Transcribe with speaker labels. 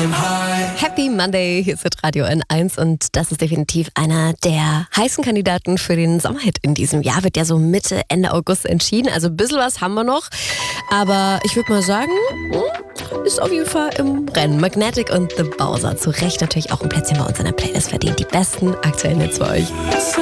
Speaker 1: Happy Monday, hier ist Radio N1 und das ist definitiv einer der heißen Kandidaten für den Sommerhit in diesem Jahr. Wird ja so Mitte, Ende August entschieden, also ein bisschen was haben wir noch. Aber ich würde mal sagen, ist auf jeden Fall im Rennen. Magnetic und The Bowser, zu Recht natürlich auch ein Plätzchen bei uns in der Playlist verdient. Die besten aktuellen Hits für euch.